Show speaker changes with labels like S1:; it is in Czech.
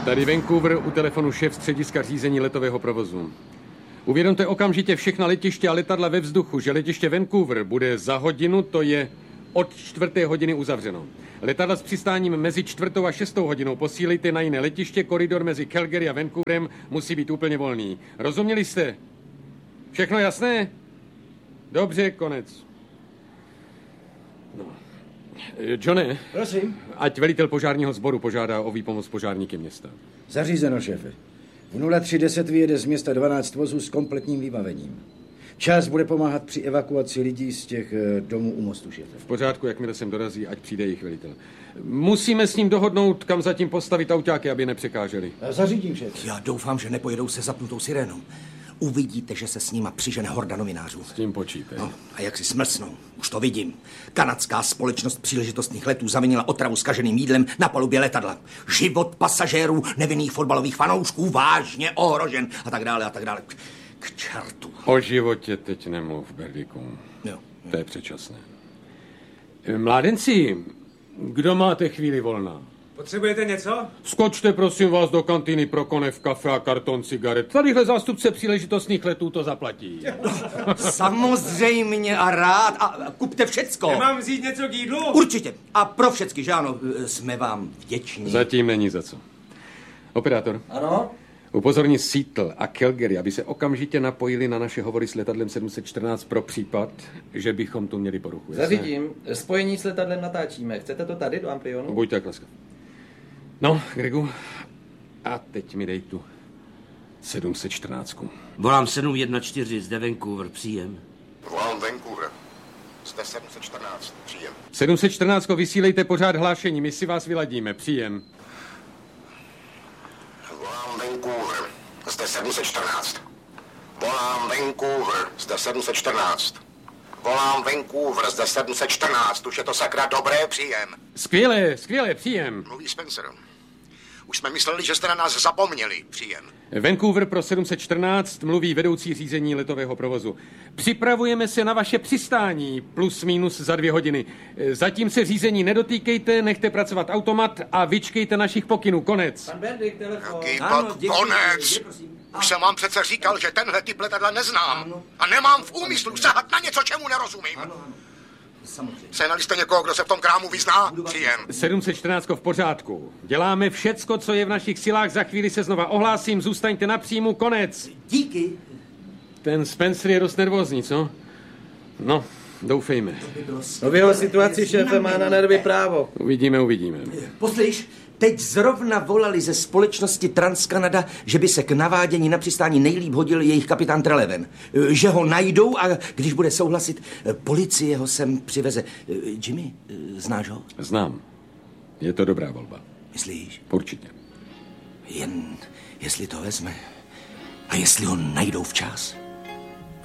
S1: Tady Vancouver, u telefonu šéf střediska řízení letového provozu. Uvědomte okamžitě všechna letiště a letadla ve vzduchu, že letiště Vancouver bude za hodinu, to je od 4. hodiny uzavřeno. Letadla s přistáním mezi 4. a 6. hodinou posílejte na jiné letiště, koridor mezi Calgary a Vancouverem musí být úplně volný. Rozuměli jste? Všechno jasné? Dobře, konec. No. Johne,
S2: prosím.
S1: Ať velitel požárního sboru požádá o výpomoc požárníky města.
S2: Zařízeno, šéfe. V 0310 vyjede z města 12 vozů s kompletním vybavením. Čas bude pomáhat při evakuaci lidí z těch domů u mostu, šéfe.
S1: V pořádku, jakmile sem dorazí, ať přijde jejich velitel. Musíme s ním dohodnout, kam zatím postavit autáky, aby nepřekáželi.
S2: Zařídím, šéfe.
S3: Já doufám, že nepojedou se zapnutou sirénou. Uvidíte, že se s nima přižene horda novinářů.
S1: S tím počítej.
S3: No, a jak si smlsnou, už to vidím. Kanadská společnost příležitostných letů zavinila otravu s kaženým jídlem na palubě letadla. Život pasažérů, nevinných fotbalových fanoušků vážně ohrožen a tak dále a tak dále. K čertu.
S1: O životě teď nemluv, Berdiku.
S3: Jo.
S1: To je předčasné. Mládenci, kdo máte chvíli volná?
S4: Potřebujete něco?
S1: Skočte prosím vás do kantýny pro konev, kafe a karton cigaret. Tadyhle zástupce příležitostných letů to zaplatí.
S3: Samozřejmě a rád. A kupte všecko.
S4: Nemám vzít něco k jídlu?
S3: Určitě. A pro všecky, že ano, jsme vám vděční.
S1: Zatím není za co. Operátor.
S5: Ano?
S1: Upozorni Seattle a Calgary, aby se okamžitě napojili na naše hovory s letadlem 714 pro případ, že bychom tu měli poruchu.
S5: Zařídím. Spojení s letadlem natáčíme. Chcete to tady do Amprionu?
S1: Buď tak laskav. No, Gregu, a teď mi dej tu 714.
S6: Volám 714, zde Vancouver, příjem.
S7: Volám Vancouver, zde 714, příjem.
S1: 714, vysílejte pořád hlášení, my si vás vyladíme, příjem.
S7: Volám Vancouver, zde 714. Volám Vancouver, zde 714. Volám Vancouver, zde 714, už je to sakra dobré, příjem.
S1: Skvělé, příjem.
S7: Mluví Spencer. Už jsme mysleli, že jste na nás zapomněli, příjem.
S1: Vancouver pro 714, mluví vedoucí řízení letového provozu. Připravujeme se na vaše přistání, plus minus za 2 hodiny. Zatím se řízení nedotýkejte, nechte pracovat automat a vyčkejte našich pokynů, konec.
S5: Pan Bendik, telefon.
S7: Konec! Už jsem vám přece říkal, že tenhle typ letadla neznám. A nemám v úmyslu sahat na něco, čemu nerozumím. Sehnali jste někoho, kdo se v tom krámu vyzná? Příjem.
S1: 714 v pořádku. Děláme všecko, co je v našich silách. Za chvíli se znova ohlásím. Zůstaňte na příjmu. Konec.
S3: Díky.
S1: Ten Spencer je dost nervózní, co? No, doufejme.
S5: No v jeho situaci šéfe má na nervy právo.
S1: Uvidíme.
S3: Poslyš, teď zrovna volali ze společnosti TransCanada, že by se k navádění na přistání nejlíp hodil jejich kapitán Treleven. Že ho najdou a když bude souhlasit, policie ho sem přiveze. Jimmy, znáš ho?
S1: Znám. Je to dobrá volba.
S3: Myslíš?
S1: Určitě.
S3: Jen jestli to vezme a jestli ho najdou včas.